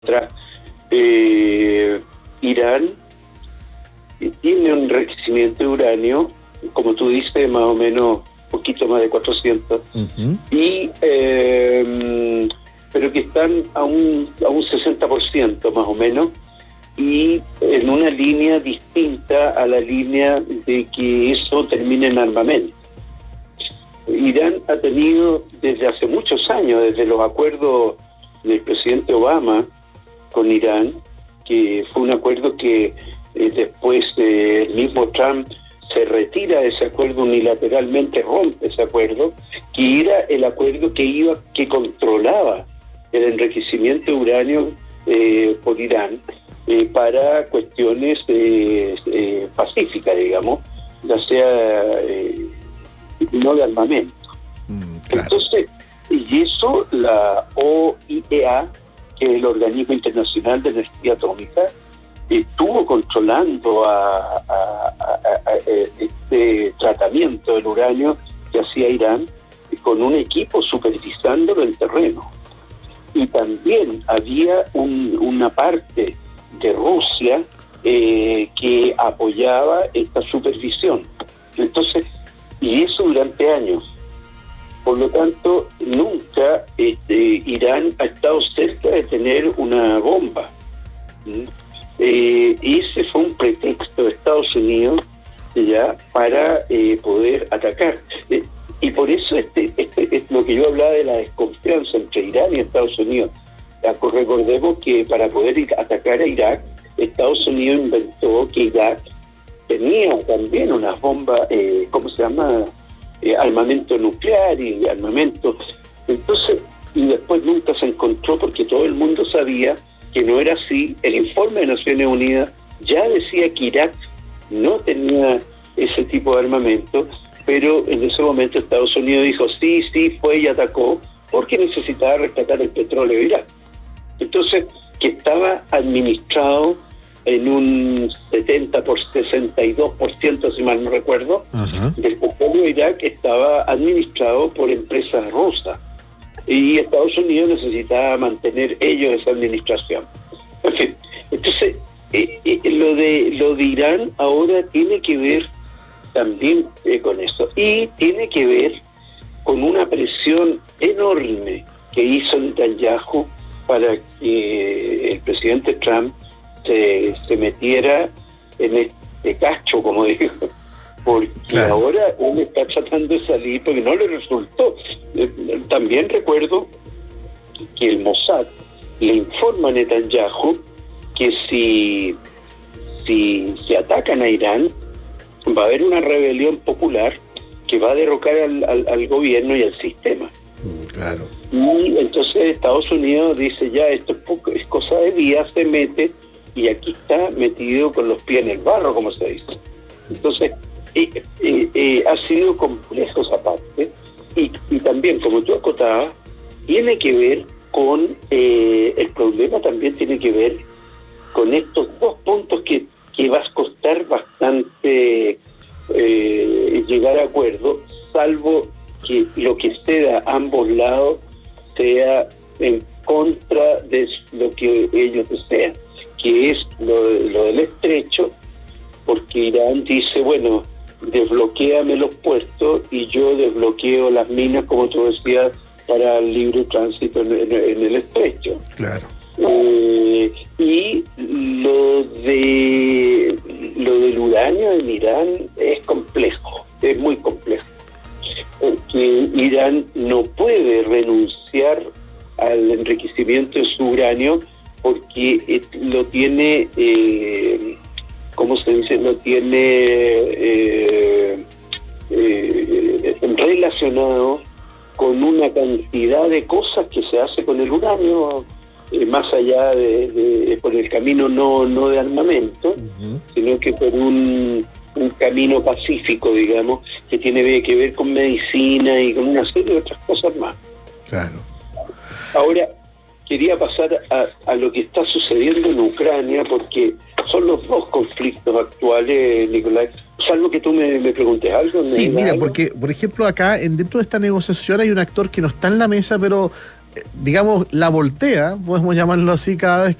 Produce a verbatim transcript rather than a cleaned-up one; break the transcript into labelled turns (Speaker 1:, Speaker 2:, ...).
Speaker 1: atrás. Eh, Irán tiene un enriquecimiento de uranio, como tú dices, más o menos un poquito más de cuatrocientos, uh-huh. y eh, pero que están a un, a un sesenta por ciento más o menos, y en una línea distinta a la línea de que eso termine en armamento. Irán ha tenido desde hace muchos años, desde los acuerdos del presidente Obama con Irán, que fue un acuerdo que eh, después eh, el mismo Trump se retira de ese acuerdo unilateralmente, rompe ese acuerdo, que era el acuerdo que iba que controlaba el enriquecimiento de uranio eh, por Irán eh, para cuestiones eh, eh, pacíficas, digamos, ya sea eh, no de armamento. Mm, claro. Entonces, y eso la O I E A, que es el Organismo Internacional de Energía Atómica, estuvo controlando a, a, a, a, a este tratamiento del uranio que hacía Irán, con un equipo supervisándolo en terreno. Y también había un, una parte de Rusia eh, que apoyaba esta supervisión. Entonces, y eso durante años. Por lo tanto, nunca este, Irán ha estado cerca de tener una bomba. ¿Mm? Eh, ese fue un pretexto de Estados Unidos ya para eh, poder atacar. Eh, y por eso este, este es lo que yo hablaba de la desconfianza entre Irán y Estados Unidos. Recordemos que para poder ir a atacar a Irak, Estados Unidos inventó que Irak tenía también unas bombas, eh, ¿cómo se llama? Eh, armamento nuclear y armamento. Entonces, y después nunca se encontró, porque todo el mundo sabía que no era así. El informe de Naciones Unidas ya decía que Irak no tenía ese tipo de armamento, pero en ese momento Estados Unidos dijo sí, sí, fue y atacó, porque necesitaba rescatar el petróleo de Irak. Entonces, que estaba administrado en un setenta por sesenta y dos por ciento, si mal no recuerdo, uh-huh. del petróleo de Irak estaba administrado por empresas rusas. Y Estados Unidos necesitaba mantener ellos esa administración. En fin, entonces, eh, eh, lo de lo de Irán ahora tiene que ver también eh, con eso. Y tiene que ver con una presión enorme que hizo Netanyahu para que el presidente Trump se, se metiera en este cacho, como dijo, porque claro. Ahora él está tratando de salir porque no le resultó. También recuerdo que el Mossad le informa a Netanyahu que si, si se atacan a Irán, va a haber una rebelión popular que va a derrocar al, al, al gobierno y al sistema. Claro. Y entonces Estados Unidos dice, ya, esto es, poco, es cosa de días, se mete, y aquí está metido con los pies en el barro, como se dice. Entonces, eh, eh, eh, ha sido complejo esa parte, y, y también, como tú acotabas, tiene que ver con, eh, el problema también tiene que ver con estos dos puntos que, que va a costar bastante eh, llegar a acuerdo, salvo que lo que ceda a ambos lados sea en contra de lo que ellos desean, que es lo, lo del estrecho, porque Irán dice, bueno, desbloquéame los puertos y yo desbloqueo las minas, como tú decías, para el libre tránsito en, en, en el estrecho. Claro. Eh, y lo de lo del uranio en Irán es complejo, es muy complejo. Que Irán no puede renunciar al enriquecimiento de su uranio porque eh, lo tiene, eh, ¿cómo se dice? Lo tiene eh, eh, relacionado con una cantidad de cosas que se hace con el uranio, eh, más allá de, de por el camino no no de armamento, uh-huh. sino que por un un camino pacífico, digamos, que tiene que ver con medicina y con una serie de otras cosas más. Claro. Ahora, quería pasar a, a lo que está sucediendo en Ucrania, porque son los dos conflictos actuales, Nicolás. Salvo que tú me, me preguntes algo.
Speaker 2: Sí, mira,
Speaker 1: algo?
Speaker 2: porque, por ejemplo, acá en dentro de esta negociación hay un actor que no está en la mesa, pero digamos, la voltea, podemos llamarlo así, cada vez